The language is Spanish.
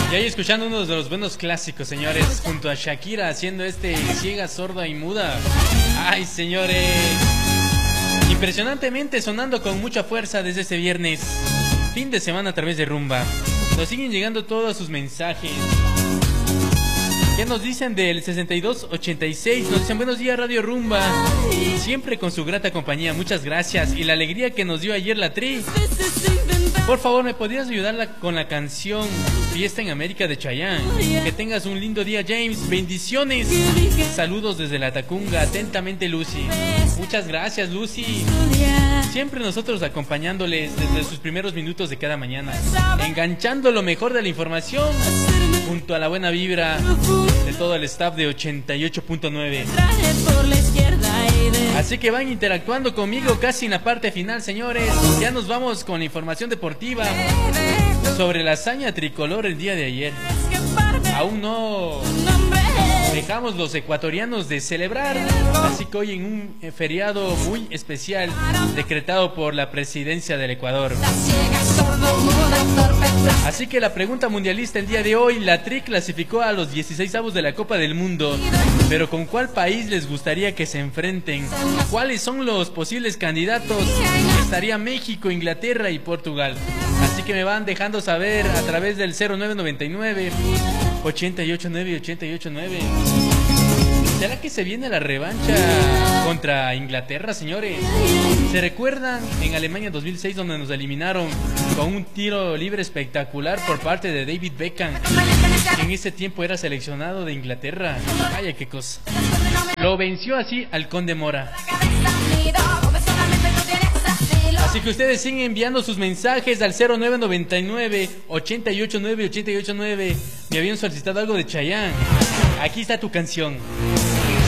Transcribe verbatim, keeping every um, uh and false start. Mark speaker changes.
Speaker 1: Y ahí escuchando uno de los buenos clásicos, señores, junto a Shakira haciendo este Ciega, Sorda y Muda. Ay, señores, impresionantemente sonando con mucha fuerza desde este viernes, fin de semana a través de Rumba. Nos siguen llegando todos sus mensajes. ¿Qué nos dicen del sesenta y dos ochenta y seis? Nos dicen buenos días Radio Rumba, siempre con su grata compañía, muchas gracias. Y la alegría que nos dio ayer la Tri. Por favor, ¿me podrías ayudar la, con la canción Fiesta en América de Chayanne? Que tengas un lindo día, James. Bendiciones. Saludos desde la Tacunga. Atentamente, Lucy. Muchas gracias, Lucy. Siempre nosotros acompañándoles desde sus primeros minutos de cada mañana, enganchando lo mejor de la información junto a la buena vibra de todo el staff de ochenta y ocho punto nueve. Así que van interactuando conmigo casi en la parte final, señores. Ya nos vamos con la información deportiva sobre la hazaña tricolor el día de ayer. Aún no dejamos los ecuatorianos de celebrar, así que hoy en un feriado muy especial decretado por la presidencia del Ecuador. Así que la pregunta mundialista el día de hoy, la Tri clasificó a los dieciseisavos de la Copa del Mundo, pero ¿con cuál país les gustaría que se enfrenten? ¿Cuáles son los posibles candidatos? Estaría México, Inglaterra y Portugal. Así que me van dejando saber a través del cero nueve noventa y nueve ochenta y ocho nueve ochenta y ocho nueve. ¿Será que se viene la revancha contra Inglaterra, señores? ¿Se recuerdan en Alemania dos mil seis donde nos eliminaron con un tiro libre espectacular por parte de David Beckham, que en ese tiempo era seleccionado de Inglaterra? Vaya qué cosa. Lo venció así al Conde Mora. Así que ustedes siguen enviando sus mensajes al cero nueve noventa y nueve ochenta y ocho nueve ochenta y ocho nueve. Me habían solicitado algo de Chayanne. Aquí está tu canción.